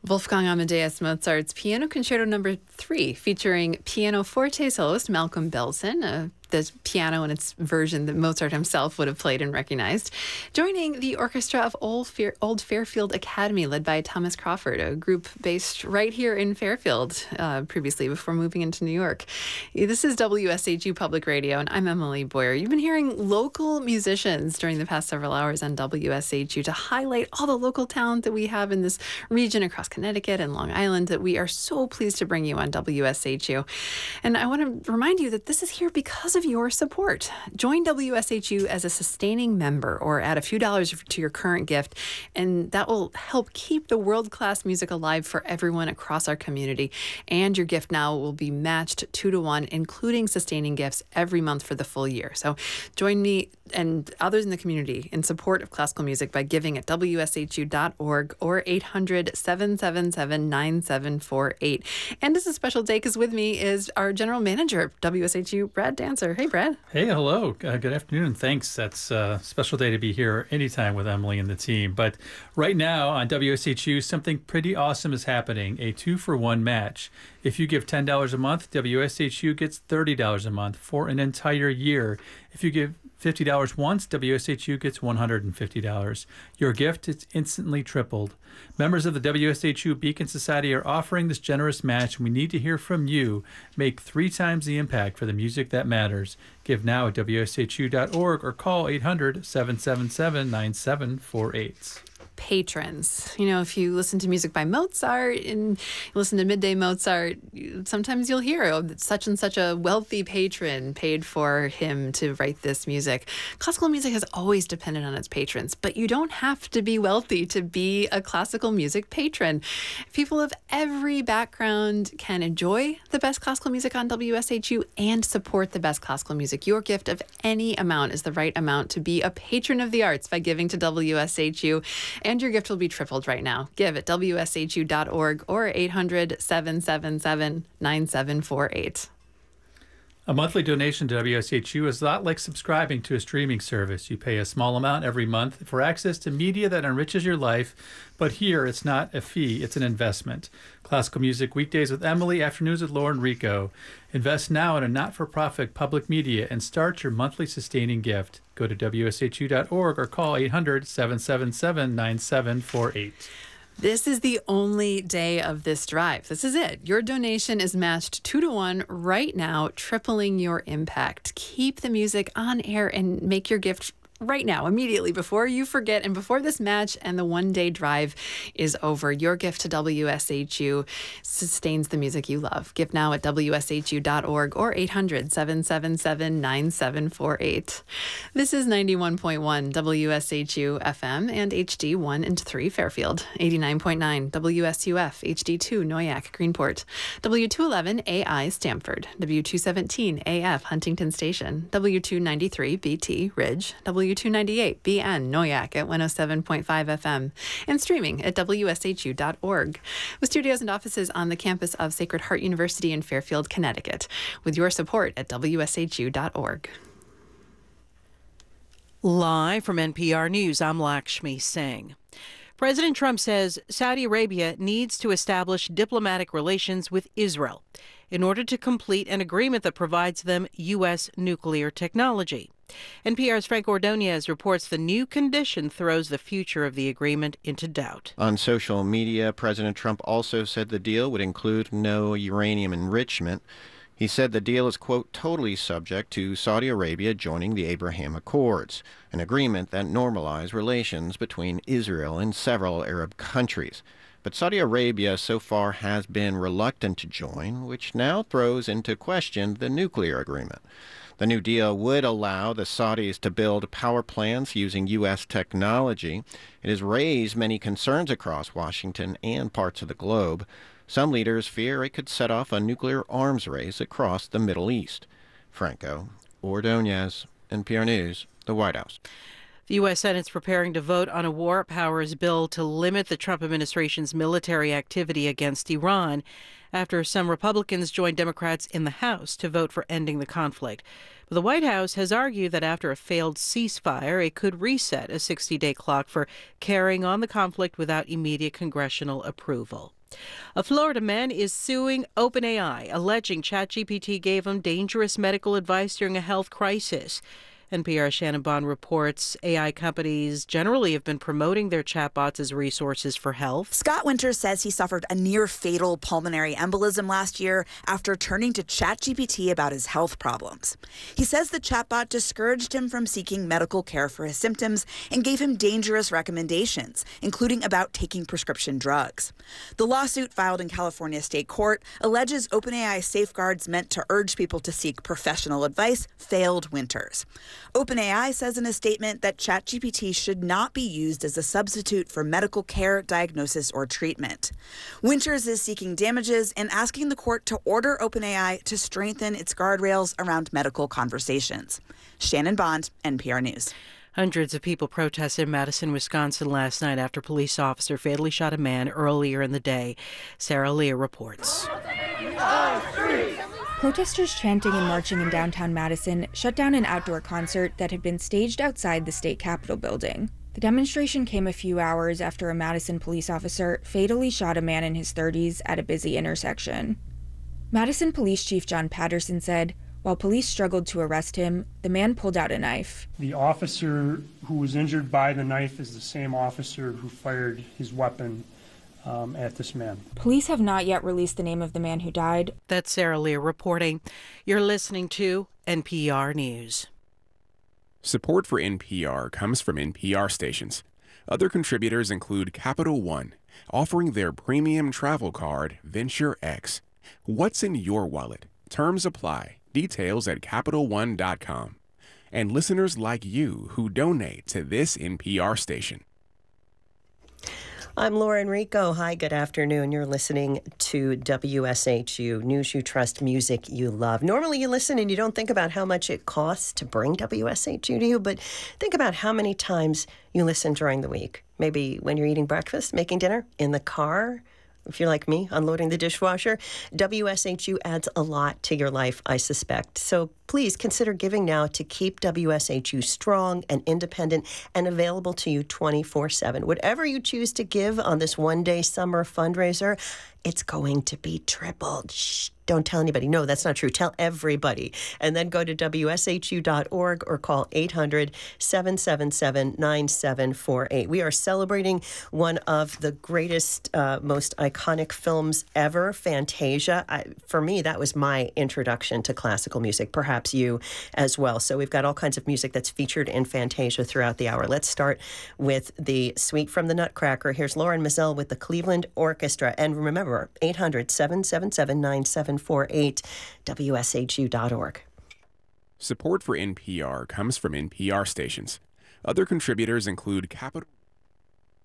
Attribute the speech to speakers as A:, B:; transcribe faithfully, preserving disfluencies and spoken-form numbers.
A: Wolfgang Amadeus Mozart's Piano Concerto Number Three, featuring pianoforte soloist Malcolm Belson, uh, the piano in its version that Mozart himself would have played and recognized, joining the orchestra of Old, Fair, Old Fairfield Academy, led by Thomas Crawford, a group based right here in Fairfield, uh, previously before moving into New York. This is W S H U Public Radio, and I'm Emily Boyer. You've been hearing local musicians during the past several hours on W S H U to highlight all the local talent that we have in this region across Connecticut and Long Island that we are so pleased to bring you on W S H U. And I want to remind you that this is here because of your support. Join W S H U as a sustaining member or add a few dollars to your current gift, and that will help keep the world-class music alive for everyone across our community. And your gift now will be matched two to one, including sustaining gifts every month for the full year. So join me and others in the community in support of classical music by giving at W S H U dot org or eight hundred, seven seven seven, nine seven four eight. And it's a special day because with me is our general manager of W S H U, Brad Dancer. Hey, Brad.
B: Hey, hello. Uh, good afternoon. Thanks. That's a special day to be here anytime with Emily and the team. But right now on W S H U, something pretty awesome is happening, a two-for-one match. If you give ten dollars a month, W S H U gets thirty dollars a month for an entire year. If you give fifty dollars once, W S H U gets one hundred fifty dollars. Your gift is instantly tripled. Members of the W S H U Beacon Society are offering this generous match, and we need to hear from you. Make three times the impact for the music that matters. Give now at W S H U dot org or call eight hundred, seven seven seven, nine seven four eight.
A: Patrons. You know, if you listen to music by Mozart and listen to Midday Mozart, sometimes you'll hear, oh, such and such a wealthy patron paid for him to write this music. Classical music has always depended on its patrons, but you don't have to be wealthy to be a classical music patron. People of every background can enjoy the best classical music on W S H U and support the best classical music. Your gift of any amount is the right amount to be a patron of the arts by giving to W S H U. And your gift will be tripled right now. Give at W S H U dot org or eight hundred, seven seven seven, nine seven four eight.
B: A monthly donation to W S H U is a lot like subscribing to a streaming service. You pay a small amount every month for access to media that enriches your life, but here it's not a fee, it's an investment. Classical music weekdays with Emily, afternoons with Lauren Rico. Invest now in a not-for-profit public media and start your monthly sustaining gift. Go to W S H U dot org or call eight hundred, seven seven seven, nine seven four eight.
A: This is the only day of this drive. This is it. Your donation is matched two to one right now, tripling your impact. Keep the music on air and make your gift right now, immediately, before you forget and before this match and the one-day drive is over. Your gift to W S H U sustains the music you love. Give now at W S H U dot org or eight hundred, seven seven seven, nine seven four eight. This is ninety-one point one W S H U F M and H D one and three Fairfield, eighty-nine point nine W S U F, H D two Noyak, Greenport, W two eleven A I Stamford, W two seventeen A F Huntington Station, W two ninety-three B T Ridge, W two ninety-eight B N Noyak at one oh seven point five F M, and streaming at W S H U dot org, with studios and offices on the campus of Sacred Heart University in Fairfield, Connecticut, with your support at W S H U dot org.
C: Live from N P R News, I'm Lakshmi Singh. President Trump says Saudi Arabia needs to establish diplomatic relations with Israel in order to complete an agreement that provides them U S nuclear technology. N P R's Frank Ordonez reports the new condition throws the future of the agreement into doubt.
D: On social media, President Trump also said the deal would include no uranium enrichment. He said the deal is, quote, totally subject to Saudi Arabia joining the Abraham Accords, an agreement that normalized relations between Israel and several Arab countries. But Saudi Arabia so far has been reluctant to join, which now throws into question the nuclear agreement. The new deal would allow the Saudis to build power plants using U S technology. It has raised many concerns across Washington and parts of the globe. Some leaders fear it could set off a nuclear arms race across the Middle East. Franco Ordonez, N P R News, the White House.
C: The U S Senate's preparing to vote on a war powers bill to limit the Trump administration's military activity against Iran after some Republicans joined Democrats in the House to vote for ending the conflict. But the White House has argued that after a failed ceasefire, it could reset a sixty-day clock for carrying on the conflict without immediate congressional approval. A Florida man is suing OpenAI, alleging ChatGPT gave him dangerous medical advice during a health crisis. N P R's Shannon Bond reports A I companies generally have been promoting their chatbots as resources for health.
E: Scott Winters says he suffered a near-fatal pulmonary embolism last year after turning to ChatGPT about his health problems. He says the chatbot discouraged him from seeking medical care for his symptoms and gave him dangerous recommendations, including about taking prescription drugs. The lawsuit filed in California state court alleges OpenAI safeguards meant to urge people to seek professional advice failed Winters. OpenAI says in a statement that ChatGPT should not be used as a substitute for medical care, diagnosis, or treatment. Winters is seeking damages and asking the court to order OpenAI to strengthen its guardrails around medical conversations. Shannon Bond, N P R News.
C: Hundreds of people protested in Madison, Wisconsin last night after a police officer fatally shot a man earlier in the day. Sarah Leah reports.
F: Protesters chanting and marching in downtown Madison shut down an outdoor concert that had been staged outside the state capitol building. The demonstration came a few hours after a Madison police officer fatally shot a man in his thirties at a busy intersection. Madison Police Chief John Patterson said, while police struggled to arrest him, the man pulled out a knife.
G: The officer who was injured by the knife is the same officer who fired his weapon Um, at this man.
F: Police have not yet released the name of the man who died.
C: That's Sarah Leah reporting. You're listening to N P R News.
H: Support for N P R comes from N P R stations. Other contributors include Capital One, offering their premium travel card, Venture X. What's in your wallet? Terms apply. Details at Capital One dot com. And listeners like you who donate to this N P R station.
I: I'm Laura Enrico. Hi, good afternoon. You're listening to W S H U, News You Trust, Music You Love. Normally you listen and you don't think about how much it costs to bring W S H U to you, but think about how many times you listen during the week. Maybe when you're eating breakfast, making dinner, in the car. If you're like me, unloading the dishwasher, W S H U adds a lot to your life, I suspect. So please consider giving now to keep W S H U strong and independent and available to you twenty-four seven. Whatever you choose to give on this one-day summer fundraiser, it's going to be tripled. Shh, don't tell anybody. No, that's not true. Tell everybody. And then go to W S H U dot org or call eight hundred, seven seven seven, nine seven four eight. We are celebrating one of the greatest, uh, most iconic films ever, Fantasia. I, for me, that was my introduction to classical music, perhaps you as well. So we've got all kinds of music that's featured in Fantasia throughout the hour. Let's start with the Suite from the Nutcracker. Here's Lauren Mazel with the Cleveland Orchestra. And remember, eight hundred, seven seven seven, nine seven four eight, W S H U dot org.
H: Support for N P R comes from N P R stations. Other contributors include Capital